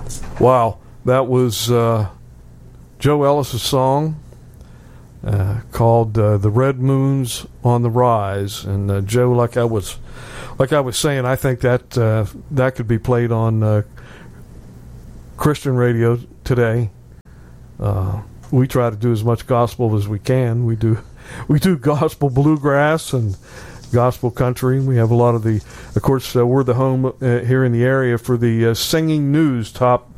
Wow, that was Joe Ellis' song called "The Red Moon's on the Rise." And Joe, like I was saying, I think that that could be played on Christian radio today. We try to do as much gospel as we can. We do gospel bluegrass and gospel country. We have a lot of of course, we're the home here in the area for the Singing News Top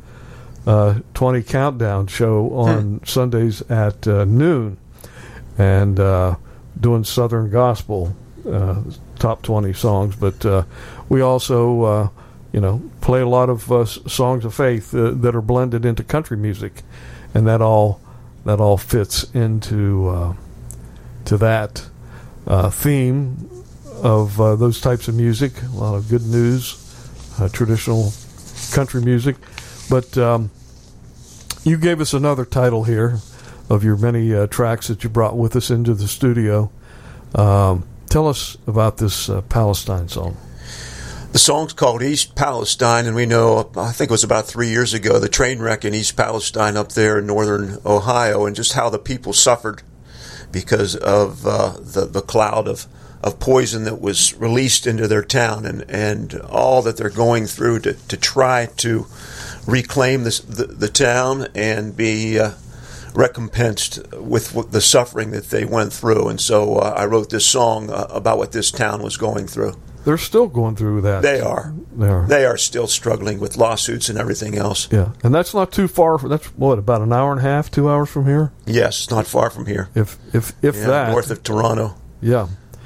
20 Countdown show on Sundays at noon, and doing Southern gospel top 20 songs. But we also, play a lot of songs of faith that are blended into country music, and that all fits into to that theme of those types of music. A lot of good news, traditional country music. But you gave us another title here of your many tracks that you brought with us into the studio. Tell us about this Palestine song. The song's called East Palestine, and we know, I think it was about 3 years ago, the train wreck in East Palestine up there in northern Ohio, and just how the people suffered because of the cloud of poison that was released into their town, and all that they're going through to try to reclaim the town and be recompensed with the suffering that they went through. And so I wrote this song about what this town was going through. They're still going through that. They are. They are still struggling with lawsuits and everything else. Yeah, and that's not too far. That's about an hour and a half, 2 hours from here. Yes, not far from here. If that, north of Toronto. Yeah.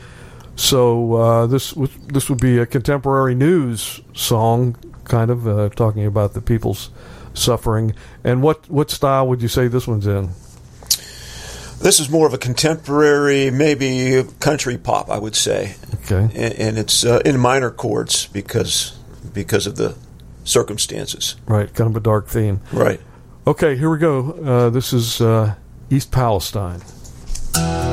So this would be a contemporary news song, kind of talking about the people's suffering. And what style would you say this one's in? This is more of a contemporary, maybe country pop, I would say. Okay. And it's in minor chords because of the circumstances. Right, kind of a dark theme. Right. Okay, here we go. This is East Palestine.